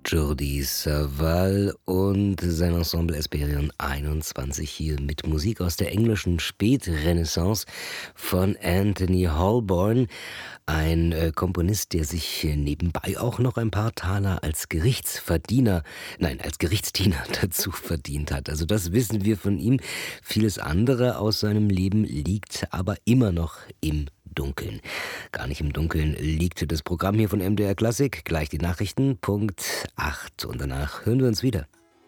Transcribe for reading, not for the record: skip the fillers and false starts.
Jordi Savall und sein Ensemble Hesperion 21 hier mit Musik aus der englischen Spätrenaissance von Anthony Holborn, ein Komponist, der sich nebenbei auch noch ein paar Taler als Gerichtsdiener dazu verdient hat. Also das wissen wir von ihm. Vieles andere aus seinem Leben liegt aber immer noch im Dunkeln. Gar nicht im Dunkeln liegt das Programm hier von MDR Klassik. Gleich die Nachrichten, Punkt 8. Und danach hören wir uns wieder.